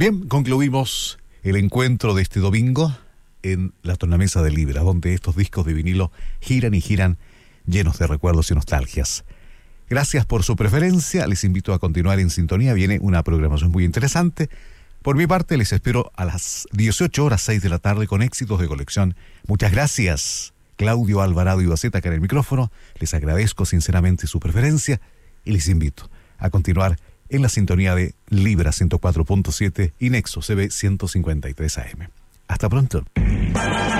Bien, concluimos el encuentro de este domingo en la tornamesa de Libra, donde estos discos de vinilo giran y giran llenos de recuerdos y nostalgias. Gracias por su preferencia, les invito a continuar en sintonía, viene una programación muy interesante. Por mi parte, les espero a las 18 horas 6 de la tarde con éxitos de colección. Muchas gracias, Claudio Alvarado y Baceta, acá en el micrófono. Les agradezco sinceramente su preferencia y les invito a continuar en la sintonía de Libra 104.7 y Nexo CB 153 AM. Hasta pronto.